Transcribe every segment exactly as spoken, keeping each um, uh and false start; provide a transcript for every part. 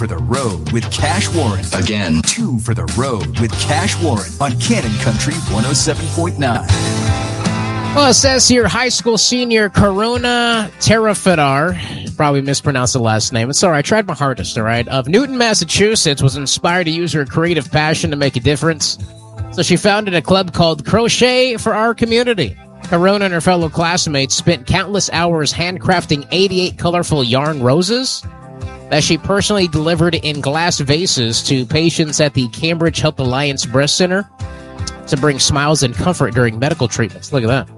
the road with Cash Warren. Again, two for the road with Cash Warren on Cannon Country one oh seven point nine. Well, it says here, high school senior Karuna Terafidar, probably mispronounced the last name. It's all right. I tried my hardest, all right, of Newton, Massachusetts, was inspired to use her creative passion to make a difference. So she founded a club called Crochet for Our Community. Karuna and her fellow classmates spent countless hours handcrafting eighty-eight colorful yarn roses that she personally delivered in glass vases to patients at the Cambridge Health Alliance Breast Center to bring smiles and comfort during medical treatments. Look at that.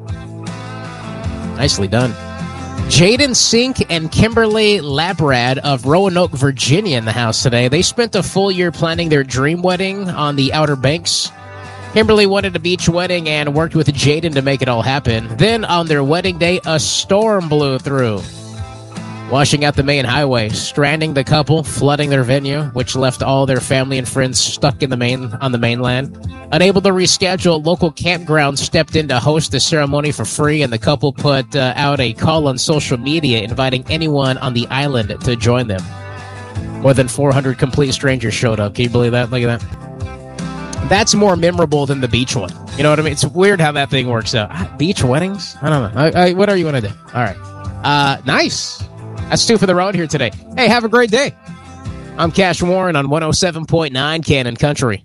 Nicely done. Jaden Sink and Kimberly Labrad of Roanoke, Virginia in the house today. They spent a full year planning their dream wedding on the Outer Banks. Kimberly wanted a beach wedding and worked with Jaden to make it all happen. Then on their wedding day, a storm blew through, washing out the main highway, stranding the couple, flooding their venue, which left all their family and friends stuck in the main on the mainland. Unable to reschedule, local campgrounds stepped in to host the ceremony for free, and the couple put uh, out a call on social media inviting anyone on the island to join them. More than four hundred complete strangers showed up. Can you believe that? Look at that. That's more memorable than the beach one. You know what I mean? It's weird how that thing works out. Beach weddings? I don't know. I, I, whatever you want to do. All right. Uh, nice. That's two for the road here today. Hey, have a great day. I'm Cash Warren on one oh seven point nine Cannon Country.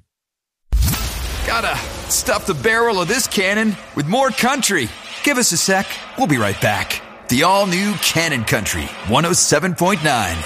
Gotta stuff the barrel of this cannon with more country. Give us a sec. We'll be right back. The all-new Cannon Country one oh seven point nine.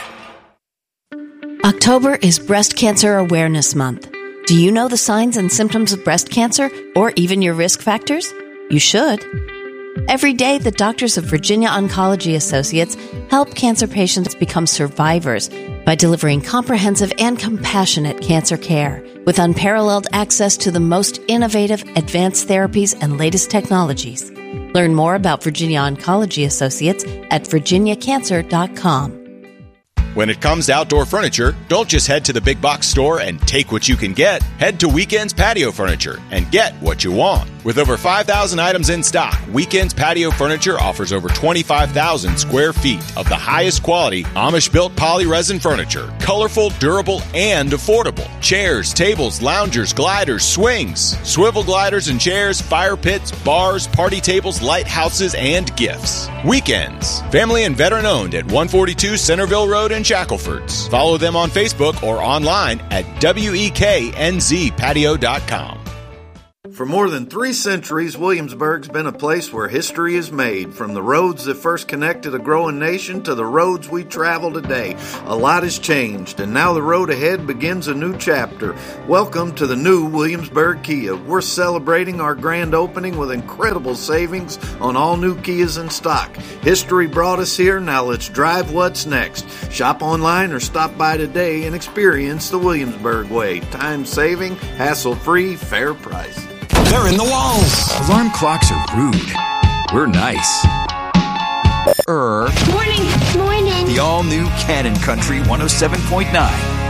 October is Breast Cancer Awareness Month. Do you know the signs and symptoms of breast cancer, or even your risk factors? You should. Every day, the doctors of Virginia Oncology Associates help cancer patients become survivors by delivering comprehensive and compassionate cancer care with unparalleled access to the most innovative, advanced therapies and latest technologies. Learn more about Virginia Oncology Associates at virginia cancer dot com. When it comes to outdoor furniture, don't just head to the big box store and take what you can get. Head to Weekends Patio Furniture and get what you want. With over five thousand items in stock, Weekends Patio Furniture offers over twenty-five thousand square feet of the highest quality Amish-built poly-resin furniture. Colorful, durable, and affordable. Chairs, tables, loungers, gliders, swings, swivel gliders and chairs, fire pits, bars, party tables, lighthouses, and gifts. Weekends. Family and veteran owned at one forty-two Centerville Road in Shacklefords. Follow them on Facebook or online at weeknz patio dot com. For more than three centuries, Williamsburg's been a place where history is made. From the roads that first connected a growing nation to the roads we travel today, a lot has changed, and now the road ahead begins a new chapter. Welcome to the new Williamsburg Kia. We're celebrating our grand opening with incredible savings on all new Kias in stock. History brought us here, now let's drive what's next. Shop online or stop by today and experience the Williamsburg way. Time saving, hassle-free, fair price. They're in the walls. Alarm clocks are rude. We're nice. Er. Morning. Morning. The all-new Cannon Country one oh seven point nine.